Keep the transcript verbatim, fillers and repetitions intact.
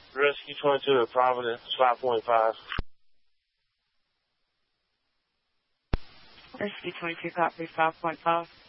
Rescue twenty-two at Providence, five point five. Rescue twenty-two, copy, five point five.